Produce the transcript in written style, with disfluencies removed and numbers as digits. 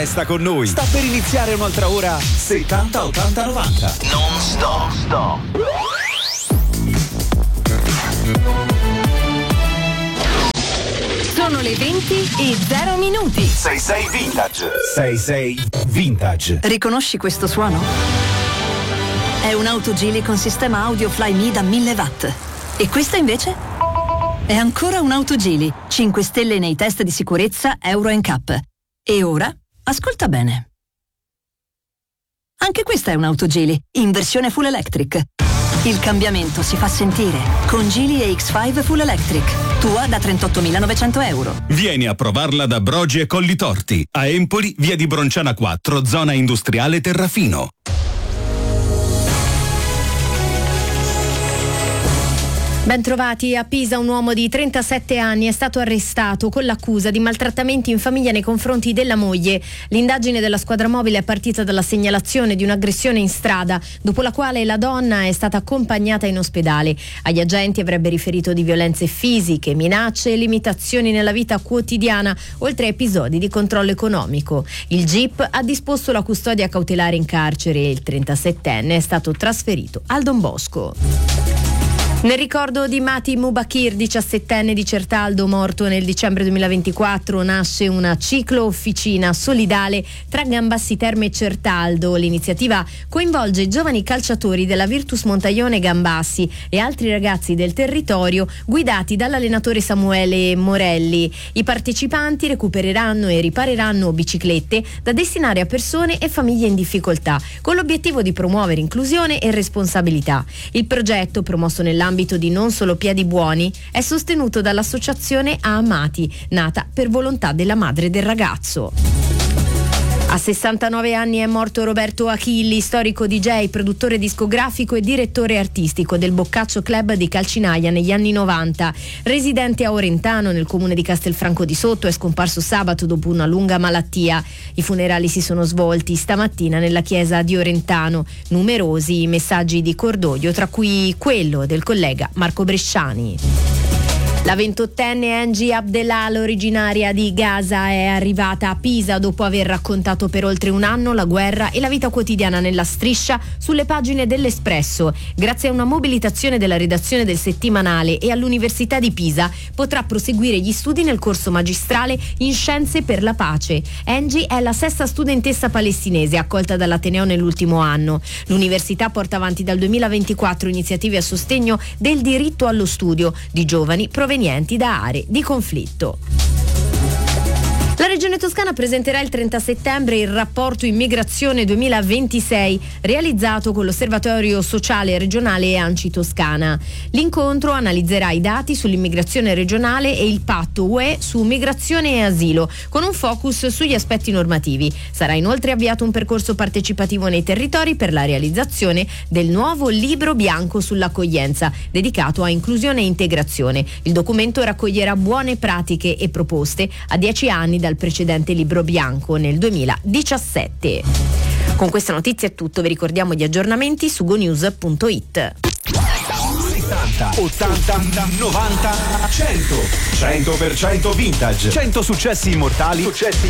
Resta con noi. Sta per iniziare un'altra ora 70 80 90. Non stop. Sono le 20:0. 66 Vintage. 66 Vintage. Riconosci questo suono? È un'auto Geely con sistema audio Flyme da 1000 watt. E questa invece? È ancora un'auto Geely, 5 stelle nei test di sicurezza Euro NCAP. E ora, ascolta bene. Anche questa è un'auto Geely, in versione full electric. Il cambiamento si fa sentire con Geely EX5 Full Electric. Tua da 38.900 euro. Vieni a provarla da Brogi e Collitorti. A Empoli, via di Bronciana 4, zona industriale Terrafino. Bentrovati. A Pisa un uomo di 37 anni è stato arrestato con l'accusa di maltrattamenti in famiglia nei confronti della moglie. L'indagine della squadra mobile è partita dalla segnalazione di un'aggressione in strada, dopo la quale la donna è stata accompagnata in ospedale. Agli agenti avrebbe riferito di violenze fisiche, minacce e limitazioni nella vita quotidiana, oltre a episodi di controllo economico. Il GIP ha disposto la custodia cautelare in carcere e il 37enne è stato trasferito al Don Bosco. Nel ricordo di Mati Mubakir, 17enne di Certaldo, morto nel dicembre 2024, nasce una ciclo-officina solidale tra Gambassi Terme e Certaldo. L'iniziativa coinvolge giovani calciatori della Virtus Montaione Gambassi e altri ragazzi del territorio, guidati dall'allenatore Samuele Morelli. I partecipanti recupereranno e ripareranno biciclette da destinare a persone e famiglie in difficoltà, con l'obiettivo di promuovere inclusione e responsabilità. Il progetto, promosso nell'ambito di Non Solo Piedi Buoni, è sostenuto dall'associazione Amati, nata per volontà della madre del ragazzo. A 69 anni è morto Roberto Achilli, storico DJ, produttore discografico e direttore artistico del Boccaccio Club di Calcinaia negli anni 90. Residente a Orentano, nel comune di Castelfranco di Sotto, è scomparso sabato dopo una lunga malattia. I funerali si sono svolti stamattina nella chiesa di Orentano. Numerosi i messaggi di cordoglio, tra cui quello del collega Marco Bresciani. La 28enne Angie Abdelal, originaria di Gaza, è arrivata a Pisa dopo aver raccontato per oltre un anno la guerra e la vita quotidiana nella striscia sulle pagine dell'Espresso. Grazie a una mobilitazione della redazione del settimanale e all'Università di Pisa potrà proseguire gli studi nel corso magistrale in Scienze per la Pace. Angie è la 6ª studentessa palestinese accolta dall'Ateneo nell'ultimo anno. L'università porta avanti dal 2024 iniziative a sostegno del diritto allo studio di giovani provenienti da aree di conflitto. La Regione Toscana presenterà il 30 settembre il rapporto Immigrazione 2026 realizzato con l'Osservatorio Sociale Regionale e ANCI Toscana. L'incontro analizzerà i dati sull'immigrazione regionale e il patto UE su migrazione e asilo, con un focus sugli aspetti normativi. Sarà inoltre avviato un percorso partecipativo nei territori per la realizzazione del nuovo libro bianco sull'accoglienza, dedicato a inclusione e integrazione. Il documento raccoglierà buone pratiche e proposte a 10 anni dal precedente libro bianco nel 2017. Con questa notizia è tutto, vi ricordiamo gli aggiornamenti su gonews.it. 70, 80, 90, 100. 100% vintage. 100 successi immortali